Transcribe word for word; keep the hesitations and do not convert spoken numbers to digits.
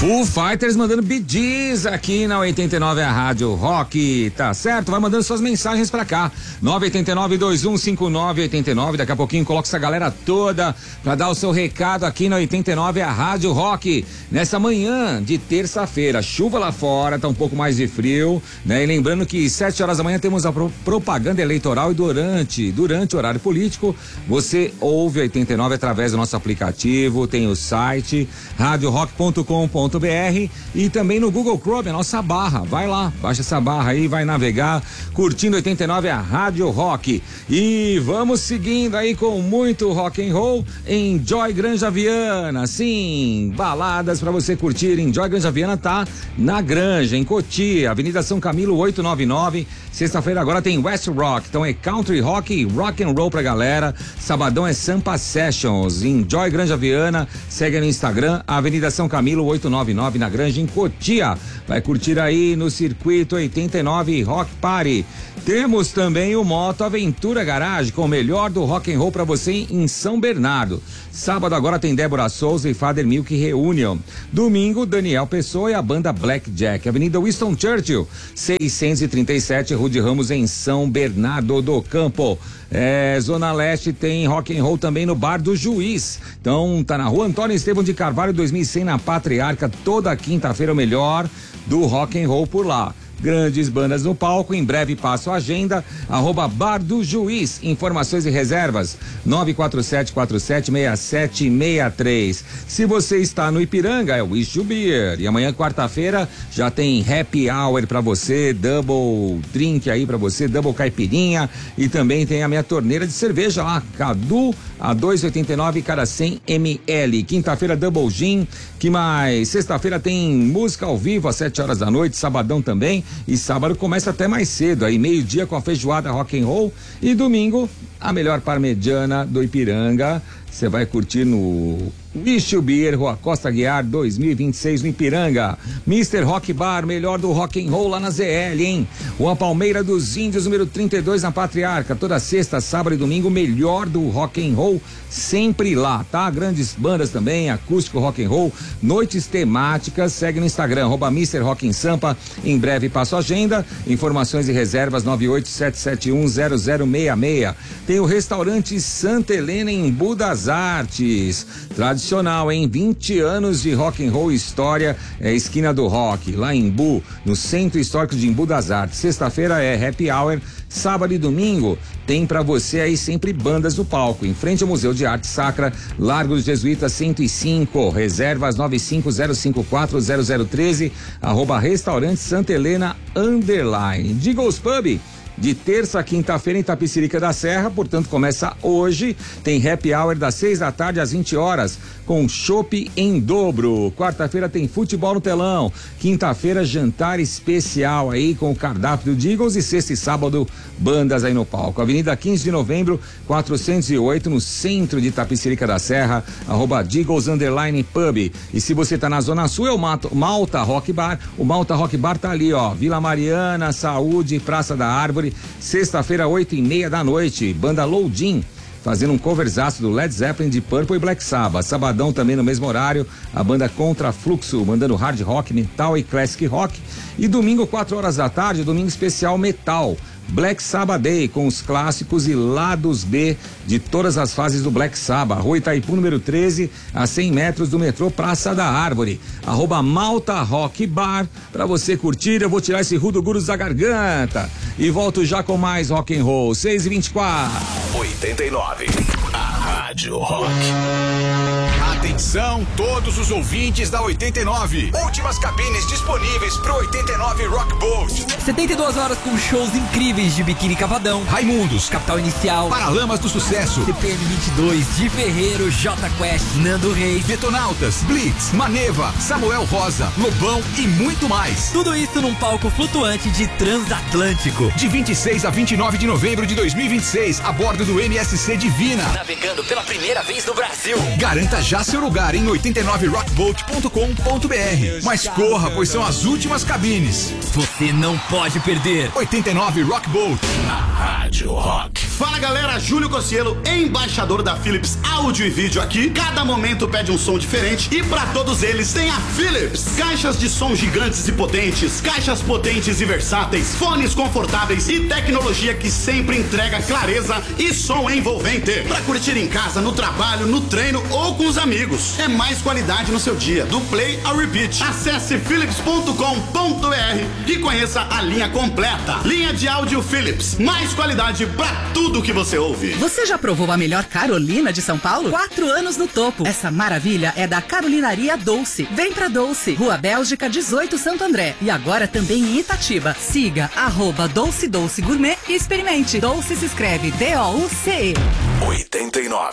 Foo Fighters mandando Bee Gees aqui na oitenta e nove, a Rádio Rock, tá certo? Vai mandando suas mensagens pra cá, nove oito nove, dois um cinco nove oito nove, daqui a pouquinho coloca essa galera toda pra dar o seu recado aqui na oitenta e nove, a Rádio Rock, nessa manhã de terça-feira, chuva lá fora, tá um pouco mais de frio, né? E lembrando que sete horas da manhã temos a pro, propaganda eleitoral e durante, durante o horário político, você ouve a oitenta e nove através do nosso aplicativo, tem o site, rádio rock ponto com ponto br e também no Google Chrome, a nossa barra, vai lá, baixa essa barra aí, vai navegar, curtindo oitenta e nove, a Rádio Rock, e vamos seguindo aí com muito rock and roll em Joy Granja Viana, sim, baladas pra você curtir em Joy Granja Viana, tá na Granja, em Cotia, Avenida São Camilo oitocentos e noventa e nove, sexta-feira agora tem West Rock, então é country rock e rock and roll pra galera, sabadão é Sampa Sessions, em Joy Granja Viana, segue no Instagram, Avenida São Camilo oitocentos e noventa e nove na Granja, em Cotia, vai curtir aí no Circuito oitenta e nove Rock Party. Temos também o Moto Aventura Garage, com o melhor do rock and roll pra você em São Bernardo. Sábado agora tem Débora Souza e Father Milk Reunion. Domingo, Daniel Pessoa e a banda Blackjack. Avenida Winston Churchill, seiscentos e trinta e sete, Rude Ramos, em São Bernardo do Campo. É, Zona Leste tem rock and roll também no Bar do Juiz. Então tá na Rua Antônio Estevão de Carvalho dois mil e cem, na Patriarca, toda quinta-feira o melhor do rock and roll por lá. Grandes bandas no palco, em breve passo a agenda, arroba Bar do Juiz, informações e reservas, nove quatro sete quatro sete seis sete seis três. Se você está no Ipiranga, é o Wish You Beer, e amanhã, quarta-feira, já tem Happy Hour pra você, double drink aí pra você, double caipirinha, e também tem a minha torneira de cerveja lá, Cadu, a dois reais e oitenta e nove centavos cada cem mililitros. Quinta-feira, double gin, que mais? Sexta-feira tem música ao vivo às sete horas da noite, sabadão também, e sábado começa até mais cedo, aí meio-dia com a feijoada rock and roll, e domingo a melhor parmegiana do Ipiranga, você vai curtir no Wish You Beer, Rua Costa Guiar dois mil e vinte e seis, no Ipiranga. mister Rock Bar, melhor do rock and roll lá na Z L, hein? Rua Palmeira dos Índios, número trinta e dois, na Patriarca. Toda sexta, sábado e domingo, melhor do rock and roll, sempre lá, tá? Grandes bandas também, acústico rock and roll, noites temáticas. Segue no Instagram, arroba mister Rock em Sampa. Em breve passo a agenda. Informações e reservas nove oito sete sete um zero zero seis seis. Tem o restaurante Santa Helena em Embu das Artes. Tradicional, hein? vinte anos de rock and roll história, é esquina do rock, lá em Embu, no Centro Histórico de Embu das Artes. Sexta-feira é Happy Hour, sábado e domingo tem pra você aí sempre bandas no palco, em frente ao Museu de Arte Sacra, Largo dos Jesuítas cento e cinco, reservas nove cinco zero cinco quatro zero zero um três, arroba restaurante Santa Helena underline. Digos Pub, de terça a quinta-feira em Itapecerica da Serra, portanto começa hoje, tem happy hour das seis da tarde às vinte horas, com chopp em dobro. Quarta-feira tem futebol no telão, quinta-feira jantar especial aí com o cardápio do Digos, e sexta e sábado bandas aí no palco. Avenida quinze de novembro, quatrocentos e oito, no centro de Itapecerica da Serra, arroba Digos underline pub. E se você tá na Zona Sul, é o Mato, Malta Rock Bar. O Malta Rock Bar tá ali, ó, Vila Mariana, Saúde, Praça da Árvore. Sexta-feira, oito e meia da noite, banda Loadin, fazendo um coverzaço do Led Zeppelin, de Purple e Black Sabbath. Sabadão também no mesmo horário, a banda Contra Fluxo, mandando hard rock, metal e classic rock. E domingo, quatro horas da tarde, domingo especial metal, Black Sabbath Day, com os clássicos e lados B de todas as fases do Black Sabbath. Rua Itaipu, número treze, a cem metros do metrô Praça da Árvore. Arroba Malta Rock Bar, pra você curtir. Eu vou tirar esse rudo guros da garganta e volto já com mais rock and roll. seis e vinte e quatro. oitenta e nove, a Rádio Rock. Atenção todos os ouvintes da oitenta e nove. Últimas cabines disponíveis pro oitenta e nove Rock Boat. setenta e duas horas com shows incríveis de Biquíni Cavadão, Raimundos, Capital Inicial, Paralamas do Sucesso, C P M vinte e dois, Di Ferreiro, J Quest, Nando Reis, Detonautas, Blitz, Maneva, Samuel Rosa, Lobão e muito mais. Tudo isso num palco flutuante de Transatlântico. De vinte e seis a vinte e nove de novembro de dois mil e vinte e seis, a bordo do M S C Divina. Navegando pela primeira vez no Brasil. Garanta já seu lugar em oitenta e nove rock boat ponto com ponto br. Mas corra, pois são as últimas cabines. Você não pode perder. oitenta e nove Rock Boat. A Rádio Rock Fala galera, Júlio Cossielo, embaixador da Philips Áudio e Vídeo aqui. Cada momento pede um som diferente e pra todos eles tem a Philips. Caixas de som gigantes e potentes, caixas potentes e versáteis, fones confortáveis e tecnologia que sempre entrega clareza e som envolvente. Pra curtir em casa, no trabalho, no treino ou com os amigos. É mais qualidade no seu dia, do play ao repeat. Acesse philips ponto com ponto b r e conheça a linha completa. Linha de áudio Philips, mais qualidade pra tudo que você ouve. Você já provou a melhor Carolina de São Paulo? Quatro anos no topo. Essa maravilha é da Carolinaria Dolce. Vem pra Dolce, Rua Bélgica dezoito, Santo André. E agora também em Itatiba. Siga arroba Dolce Dolce Gourmet e experimente. Dolce se escreve D O U C E. oitenta e nove.